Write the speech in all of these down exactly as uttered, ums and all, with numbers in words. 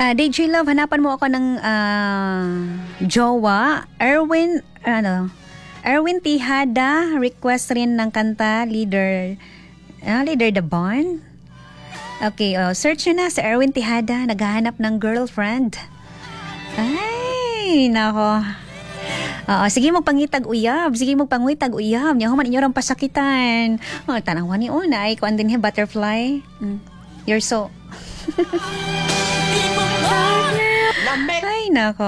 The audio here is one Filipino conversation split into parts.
Ah, D J Love, hanapan mo ako ng ah, jowa. Erwin, ano, Erwin Tihada, request rin ng kanta, Leader, ah, Leader the Bond. Okay, oh, search nyo na sa Erwin Tihada, naghahanap ng girlfriend. Ay, nako. Oo, sige magpangitag uyab, sige magpangitag uyab. Nya human inyo rang pasakitan. Oh, tanawan ni una ay kuan din he butterfly. Mm. You're so Ay, nako.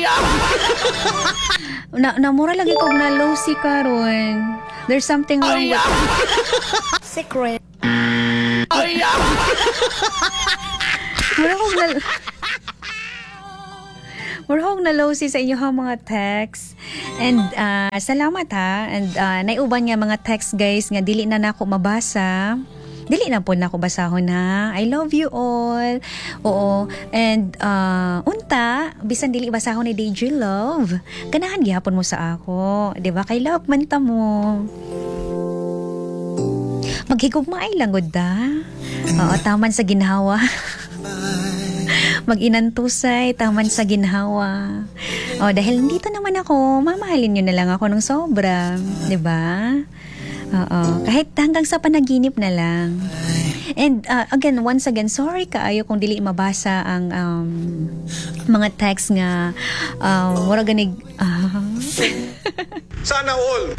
Na namura lagi kog na low si karon. There's something wrong with secret. Ay. Mura kog na Mura kog na low si sa inyo ha mga text. And uh, salamat ha. And uh, naiuban nga mga text guys nga dili na nako mabasa. Dili na po na ako basahon ha. I love you all. Oo. And uh, unta, bisan dili basahon ni D J Love. Ganahan gihapon mo sa ako. Diba? Kay love man ta mo. Maghigugma ay langod da. Oo, taman sa ginhawa. Mag-inantusay, taman sa ginhawa. O, dahil dito naman ako, mamahalin nyo na lang ako ng sobra. Diba? Oo. Kahit hanggang sa panaginip na lang. And uh, again, once again, sorry kaayo kung dili mabasa ang um, mga text nga um, wala ganig uh, sana all.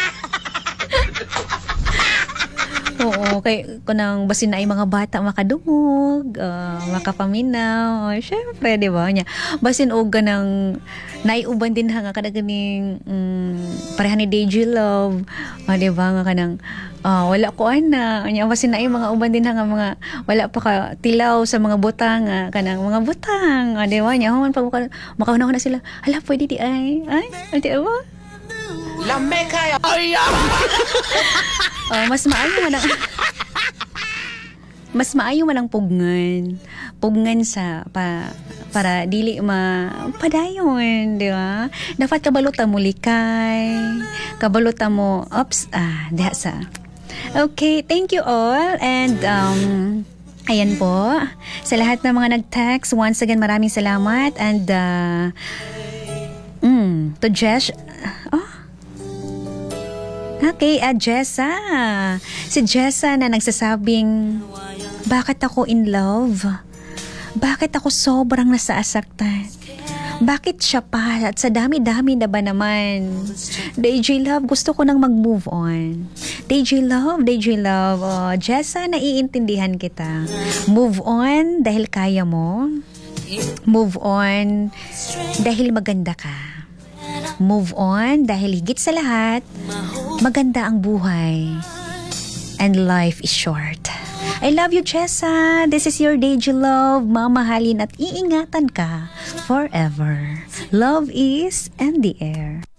Oo, kay kunang basin na ay mga bata makadungog, uh, makapaminaw. Oh, syempre, di ba? Nya, basin og ganang naiuban din ha nga kada ganing um, pareha ni D J Love. Oh, di ba nga kanang uh, wala ko ana. Nya basin na ay mga uban din ha nga mga wala pa ka tilaw sa mga butang, uh, kanang mga butang. Oh, di ba? Nya human pag makaunahon na sila. Hala, pwede di ay. Ay, di ba? Lame kaya. Ay. Oh, mas maayo man ang mas maayo man ang pugngan. Pugngan sa pa para dili ma padayon, di ba? Dapat kabalutan mo likay. Kabalutan mo ups ah diha sa. Okay, thank you all and um ayan po. Sa lahat ng mga nag-text, once again maraming salamat and uh, mm, to Jesh. Oh, okay, uh, Jessa. Si Jessa na nagsasabing, bakit ako in love? Bakit ako sobrang nasaasaktan? Bakit siya pa? At sa dami-dami na ba naman? D J Love, gusto ko nang mag-move on. D J Love, D J Love. Oh, Jessa, naiintindihan kita. Move on dahil kaya mo. Move on dahil maganda ka. Move on dahil higit sa lahat, maganda ang buhay. And life is short. I love you, Chessa. This is your D J Love. Mamahalin at iingatan ka forever. Love is in the air.